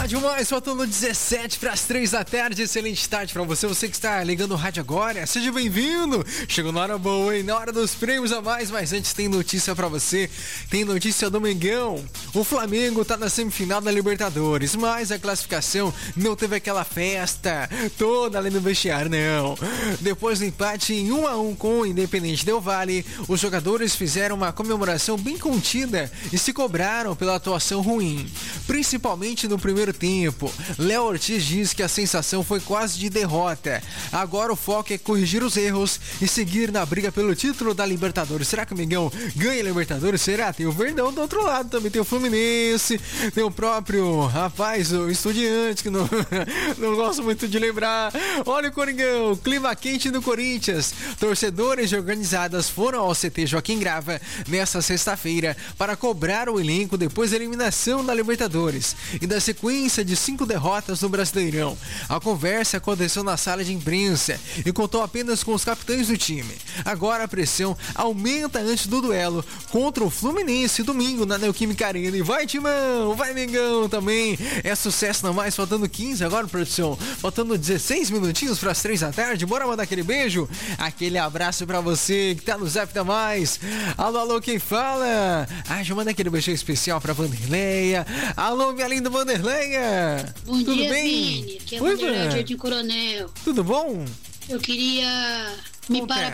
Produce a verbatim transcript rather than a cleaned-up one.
Bom demais, faltando dezessete para as três da tarde. Excelente tarde para você, você que está ligando o rádio agora. Seja bem-vindo. Chegou na hora boa, hein? Na hora dos prêmios a mais, mas antes tem notícia para você. Tem notícia do Mengão. O Flamengo tá na semifinal da Libertadores, mas a classificação não teve aquela festa toda ali no vestiário, não. Depois do empate em um a um com o Independente Del Valle, os jogadores fizeram uma comemoração bem contida e se cobraram pela atuação ruim, principalmente no primeiro tempo. Léo Ortiz diz que a sensação foi quase de derrota. Agora o foco é corrigir os erros e seguir na briga pelo título da Libertadores. Será que o Mengão ganha a Libertadores? Será? Tem o Verdão do outro lado também, tem o Fluminense, tem o próprio rapaz, o Estudiantes, que não, não gosto muito de lembrar. Olha o Coringão, clima quente do Corinthians. Torcedores e organizadas foram ao C T Joaquim Grava nesta sexta-feira para cobrar o elenco depois da eliminação da Libertadores e da sequência de cinco derrotas no Brasileirão. A conversa aconteceu na sala de imprensa e contou apenas com os capitães do time. Agora a pressão aumenta antes do duelo contra o Fluminense domingo na Neoquímica Arena. E vai, Timão! Vai, Mengão também! É sucesso não mais, faltando quinze agora, produção. Faltando dezesseis minutinhos para as três da tarde. Bora mandar aquele beijo? Aquele abraço pra você que tá no Zap da Mais. Alô, alô, quem fala? Ah, já manda aquele beijão especial pra Vanderleia. Alô, minha linda Vanderleia! Bom Tudo dia, bem? Vini. Aqui é Oi, Vanderleia, Van. Jardim Coronel. Tudo bom? Eu queria me Como que é? parabenizar.